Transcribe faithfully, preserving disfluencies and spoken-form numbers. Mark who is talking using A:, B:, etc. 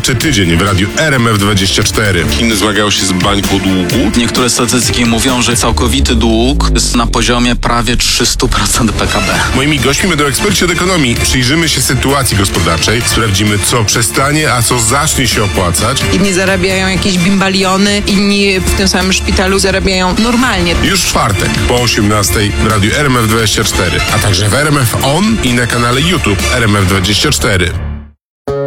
A: Bogaty tydzień w radiu R M F dwadzieścia cztery. Chiny zmagają się z bańką długu.
B: Niektóre statystyki mówią, że całkowity dług jest na poziomie prawie trzysta procent P K B.
A: Moimi gośćmi będą eksperci od ekonomii. Przyjrzymy się sytuacji gospodarczej, sprawdzimy, co przestanie, a co zacznie się opłacać.
C: Inni zarabiają jakieś bimbaliony, inni w tym samym szpitalu zarabiają normalnie.
A: Już w czwartek po osiemnastej w radiu R M F dwadzieścia cztery, a także w R M F On i na kanale YouTube R M F dwadzieścia cztery.